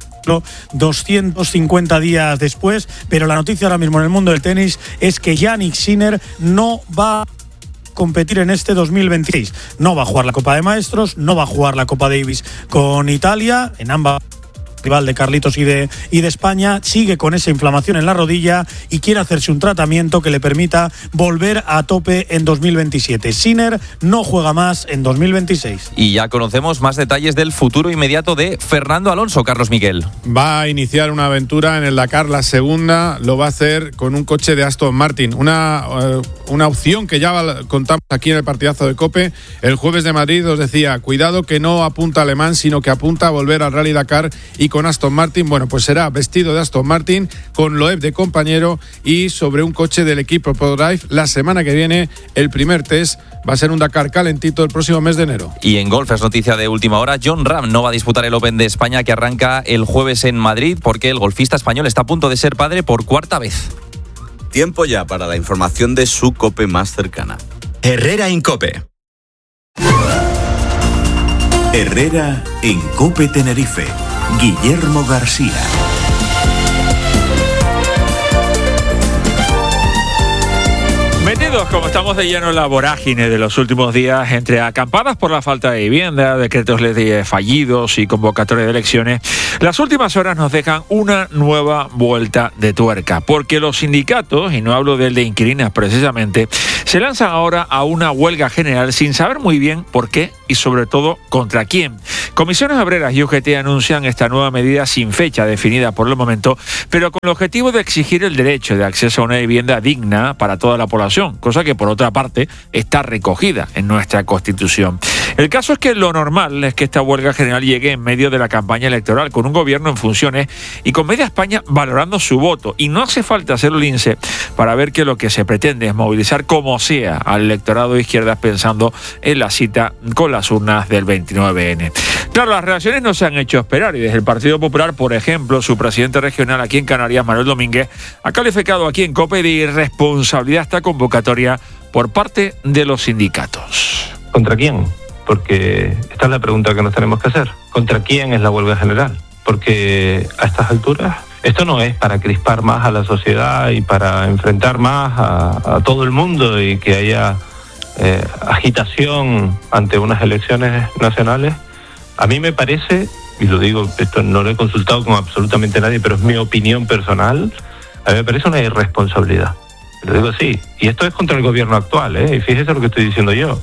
250 días después, pero la noticia ahora mismo en el mundo del tenis es que Yannick Sinner no va a competir en este 2026. No va a jugar la Copa de Maestros, no va a jugar la Copa Davis con Italia, en ambas rival de Carlitos y de España, sigue con esa inflamación en la rodilla y quiere hacerse un tratamiento que le permita volver a tope en 2027. Sinner no juega más en 2026. Y ya conocemos más detalles del futuro inmediato de Fernando Alonso. Carlos Miguel. Va a iniciar una aventura en el Dakar, la segunda, lo va a hacer con un coche de Aston Martin. Una opción que ya contamos aquí en el partidazo de COPE. El jueves de Madrid os decía, cuidado que no apunta a Alemán, sino que apunta a volver al Rally Dakar y con Aston Martin. Bueno, pues será vestido de Aston Martin, con Loeb de compañero y sobre un coche del equipo ProDrive. La semana que viene el primer test va a ser un Dakar calentito el próximo mes de enero. Y en golf es noticia de última hora, Jon Rahm no va a disputar el Open de España que arranca el jueves en Madrid porque el golfista español está a punto de ser padre por 4ª vez. Tiempo ya para la información de su COPE más cercana. Herrera en COPE. Herrera en COPE Tenerife. Guillermo García. Metidos como estamos de lleno en la vorágine de los últimos días, entre acampadas por la falta de vivienda, decretos leyes fallidos y convocatorias de elecciones, las últimas horas nos dejan una nueva vuelta de tuerca, porque los sindicatos, y no hablo del de inquilinas precisamente, se lanzan ahora a una huelga general sin saber muy bien por qué y sobre todo contra quién. Comisiones Obreras y UGT anuncian esta nueva medida sin fecha definida por el momento, pero con el objetivo de exigir el derecho de acceso a una vivienda digna para toda la población, cosa que por otra parte está recogida en nuestra Constitución. El caso es que lo normal es que esta huelga general llegue en medio de la campaña electoral, con un gobierno en funciones y con media España valorando su voto, y no hace falta hacer el lince para ver que lo que se pretende es movilizar como sea al electorado de izquierdas pensando en la cita con las urnas del 29N. Claro, las reacciones no se han hecho esperar y desde el Partido Popular, por ejemplo, su presidente regional aquí en Canarias, Manuel Domínguez, ha calificado aquí en COPE de irresponsabilidad esta convocatoria por parte de los sindicatos. ¿Contra quién? Porque esta es la pregunta que nos tenemos que hacer. ¿Contra quién es la huelga general? Porque a estas alturas esto no es para crispar más a la sociedad y para enfrentar más a todo el mundo y que haya agitación ante unas elecciones nacionales. A mí me parece, y lo digo, esto no lo he consultado con absolutamente nadie, pero es mi opinión personal, a mí me parece una irresponsabilidad. Lo digo así. Y esto es contra el gobierno actual, y fíjese lo que estoy diciendo yo.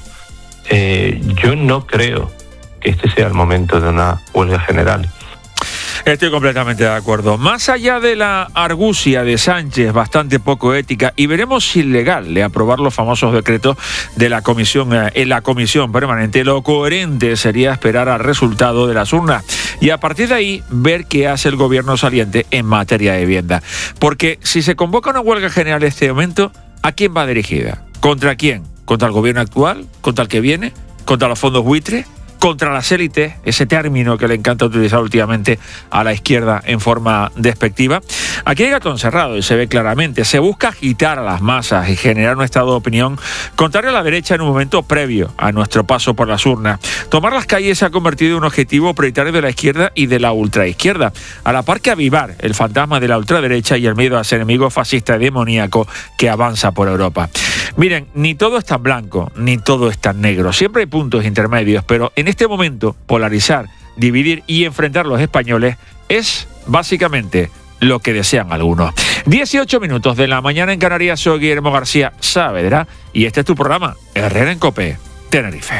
Yo no creo que este sea el momento de una huelga general. Estoy completamente de acuerdo. Más allá de la argucia de Sánchez, bastante poco ética, y veremos si es legal de aprobar los famosos decretos de la comisión, en la comisión permanente, lo coherente sería esperar al resultado de las urnas y a partir de ahí ver qué hace el gobierno saliente en materia de vivienda. Porque si se convoca una huelga general en este momento, ¿a quién va dirigida? ¿Contra quién? ¿Contra el gobierno actual? ¿Contra el que viene? ¿Contra los fondos buitres? ¿Contra las élites? Ese término que le encanta utilizar últimamente a la izquierda en forma despectiva. Aquí hay gato encerrado y se ve claramente. Se busca agitar a las masas y generar un estado de opinión contrario a la derecha en un momento previo a nuestro paso por las urnas. Tomar las calles se ha convertido en un objetivo prioritario de la izquierda y de la ultraizquierda, a la par que avivar el fantasma de la ultraderecha y el miedo a ese enemigo fascista y demoníaco que avanza por Europa. Miren, ni todo es tan blanco, ni todo es tan negro. Siempre hay puntos intermedios, pero en este momento polarizar, dividir y enfrentar a los españoles es básicamente lo que desean algunos. 18 minutos de la mañana en Canarias. Soy Guillermo García Saavedra y este es tu programa Herrera en COPE Tenerife.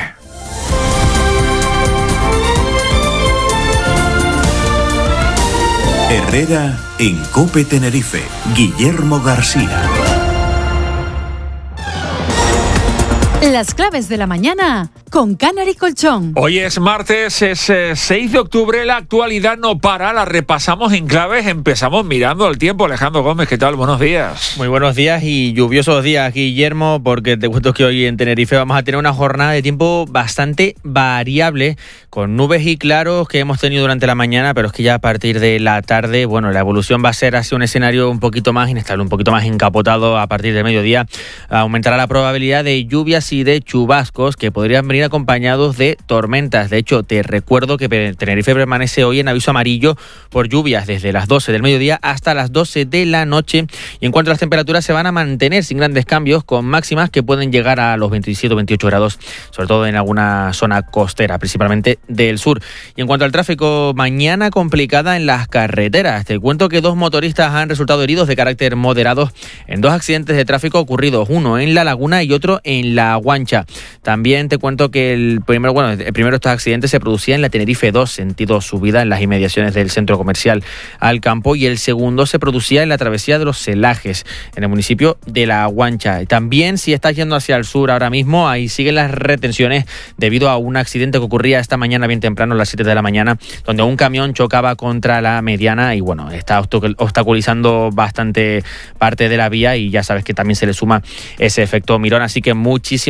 Herrera en COPE Tenerife. Guillermo García. Las claves de la mañana con Canary Colchón. Hoy es martes, es 6 de octubre, la actualidad no para, la repasamos en claves, empezamos mirando el tiempo. Alejandro Gómez, ¿qué tal? Buenos días. Muy buenos días y lluviosos días, Guillermo, porque te cuento que hoy en Tenerife vamos a tener una jornada de tiempo bastante variable, con nubes y claros que hemos tenido durante la mañana, pero es que ya a partir de la tarde, bueno, la evolución va a ser hacia un escenario un poquito más inestable, un poquito más encapotado. A partir del mediodía aumentará la probabilidad de lluvias y de chubascos que podrían venir acompañados de tormentas. De hecho, te recuerdo que Tenerife permanece hoy en aviso amarillo por lluvias desde las 12 del mediodía hasta las 12 de la noche. Y en cuanto a las temperaturas, se van a mantener sin grandes cambios, con máximas que pueden llegar a los 27 o 28 grados, sobre todo en alguna zona costera, principalmente del sur. Y en cuanto al tráfico, mañana complicada en las carreteras. Te cuento que 2 motoristas han resultado heridos de carácter moderado en 2 accidentes de tráfico ocurridos, uno en La Laguna y otro en La Guancha. También te cuento que el primero de estos accidentes se producía en la Tenerife 2, sentido subida, en las inmediaciones del centro comercial Al Campo, y el segundo se producía en la travesía de los Celajes, en el municipio de La Guancha. También, si estás yendo hacia el sur ahora mismo, ahí siguen las retenciones debido a un accidente que ocurría esta mañana bien temprano, a las 7 de la mañana, donde un camión chocaba contra la mediana y bueno, está obstaculizando bastante parte de la vía, y ya sabes que también se le suma ese efecto mirón, así que muchísima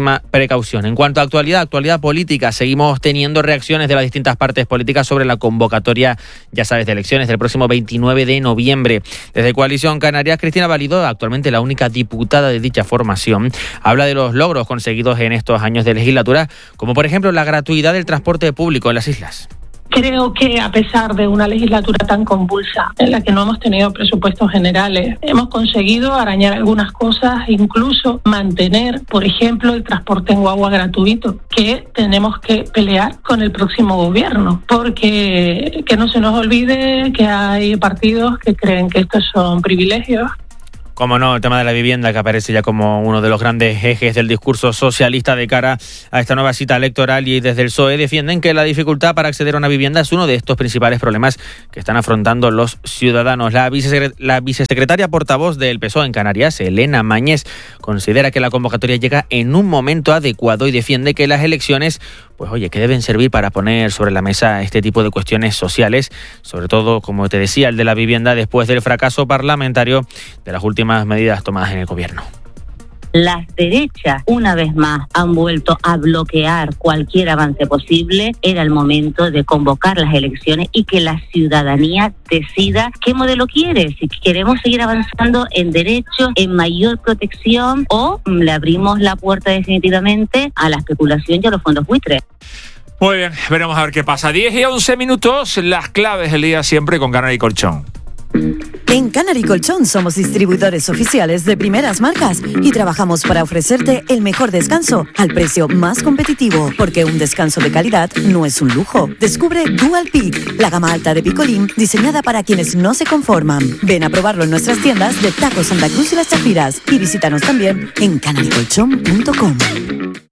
máxima precaución. En cuanto a actualidad política, seguimos teniendo reacciones de las distintas partes políticas sobre la convocatoria, ya sabes, de elecciones del próximo 29 de noviembre. Desde Coalición Canarias, Cristina Valido, actualmente la única diputada de dicha formación, habla de los logros conseguidos en estos años de legislatura, como por ejemplo la gratuidad del transporte público en las islas. Creo que a pesar de una legislatura tan convulsa en la que no hemos tenido presupuestos generales, hemos conseguido arañar algunas cosas, incluso mantener, por ejemplo, el transporte en guagua gratuito, que tenemos que pelear con el próximo gobierno, porque que no se nos olvide que hay partidos que creen que estos son privilegios. Como no, el tema de la vivienda, que aparece ya como uno de los grandes ejes del discurso socialista de cara a esta nueva cita electoral, y desde el PSOE defienden que la dificultad para acceder a una vivienda es uno de estos principales problemas que están afrontando los ciudadanos. La vicesecretaria portavoz del PSOE en Canarias, Elena Mañez, considera que la convocatoria llega en un momento adecuado y defiende que las elecciones, pues oye, que deben servir para poner sobre la mesa este tipo de cuestiones sociales, sobre todo, como te decía, el de la vivienda después del fracaso parlamentario de las últimas medidas tomadas en el gobierno. Las derechas, una vez más, han vuelto a bloquear cualquier avance posible. Era el momento de convocar las elecciones y que la ciudadanía decida qué modelo quiere, si queremos seguir avanzando en derechos, en mayor protección, o le abrimos la puerta definitivamente a la especulación y a los fondos buitres. Muy bien, veremos a ver qué pasa. 10 y 11 minutos, las claves del día siempre con Canary Colchón. En Canary Colchón somos distribuidores oficiales de primeras marcas y trabajamos para ofrecerte el mejor descanso al precio más competitivo, porque un descanso de calidad no es un lujo. Descubre Dual Peak, la gama alta de picolín diseñada para quienes no se conforman. Ven a probarlo en nuestras tiendas de Taco Santa Cruz y Las Chafiras y visítanos también en canarycolchón.com.